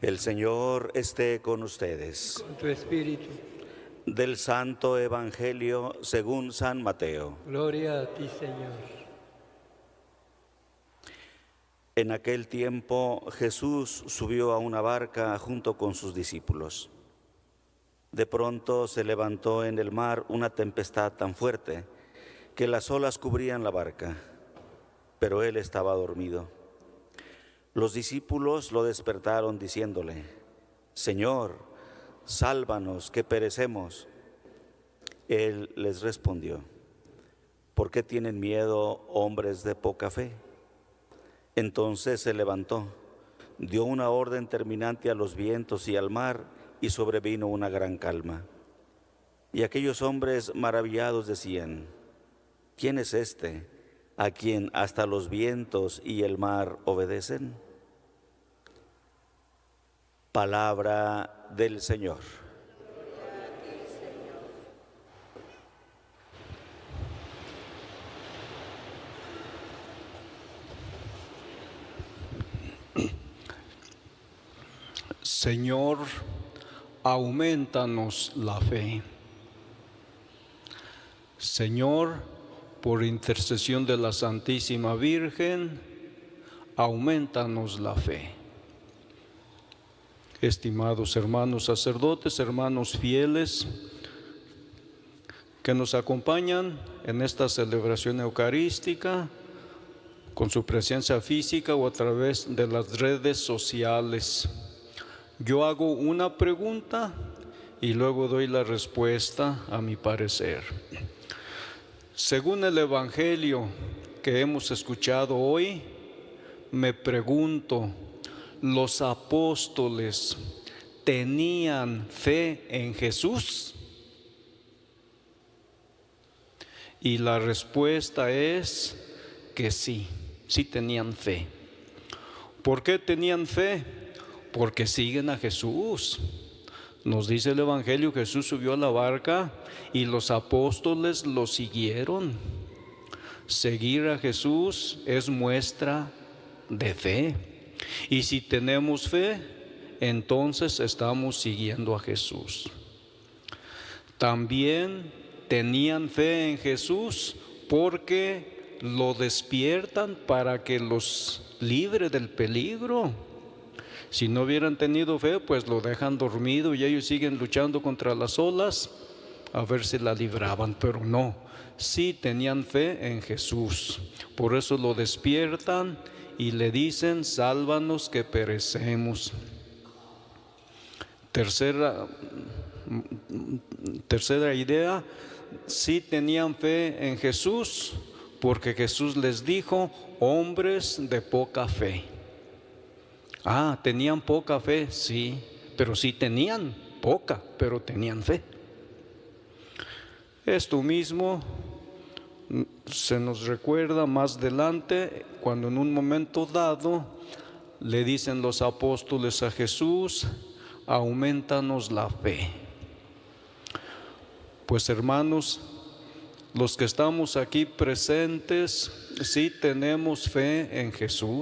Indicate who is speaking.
Speaker 1: El Señor esté con ustedes.
Speaker 2: Con tu espíritu.
Speaker 1: Del Santo Evangelio según San Mateo.
Speaker 2: Gloria a ti, Señor.
Speaker 1: En aquel tiempo Jesús subió a una barca junto con sus discípulos. De pronto se levantó en el mar una tempestad tan fuerte que las olas cubrían la barca, pero él estaba dormido. Los discípulos lo despertaron diciéndole: Señor, sálvanos, que perecemos. Él les respondió: ¿por qué tienen miedo, hombres de poca fe? Entonces se levantó, dio una orden terminante a los vientos y al mar, y sobrevino una gran calma. Y aquellos hombres maravillados decían: ¿quién es este, a quien hasta los vientos y el mar obedecen? Palabra del Señor.
Speaker 3: Señor, aumentanos la fe. Señor, por intercesión de la Santísima Virgen, aumentanos la fe. Estimados hermanos sacerdotes, hermanos fieles que nos acompañan en esta celebración eucarística, con su presencia física o a través de las redes sociales. Yo hago una pregunta y luego doy la respuesta a mi parecer. Según el Evangelio que hemos escuchado hoy, me pregunto, ¿los apóstoles tenían fe en Jesús? Y la respuesta es que sí, sí tenían fe. ¿Por qué tenían fe? Porque siguen a Jesús. Nos dice el Evangelio, Jesús subió a la barca y los apóstoles lo siguieron. Seguir a Jesús es muestra de fe. Y si tenemos fe, entonces estamos siguiendo a Jesús. También tenían fe en Jesús porque lo despiertan para que los libre del peligro. Si no hubieran tenido fe, pues lo dejan dormido y ellos siguen luchando contra las olas a ver si la libraban, pero no, sí tenían fe en Jesús. Por eso lo despiertan y le dicen: sálvanos, que perecemos. Tercera idea, sí tenían fe en Jesús porque Jesús les dijo: hombres de poca fe. ¿Tenían poca fe? Sí, pero sí tenían poca, pero tenían fe. Esto mismo se nos recuerda más adelante, cuando en un momento dado le dicen los apóstoles a Jesús: aumentanos la fe. Pues hermanos, los que estamos aquí presentes, sí tenemos fe en Jesús.